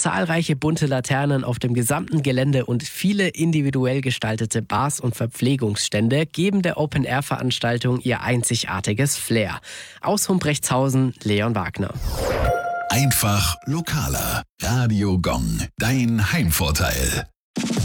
zahlreiche bunte Laternen auf dem gesamten Gelände und viele individuell gestaltete Bars und Verpflegungsstände geben der Open-Air-Veranstaltung ihr einzigartiges Flair. Aus Humbrechtshausen, Leon Wagner. Einfach lokaler. Radio Gong, dein Heimvorteil.